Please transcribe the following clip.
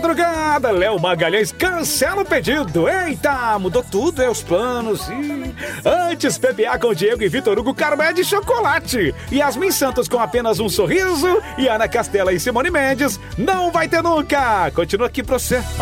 madrugada, Léo Magalhães cancela o pedido. Eita, mudou tudo, os planos. Antes, PPA com Diego e Vitor Hugo Carmé de chocolate. Yasmin Santos com apenas um sorriso. E Ana Castela e Simone Mendes, não vai ter nunca. Continua aqui pra você.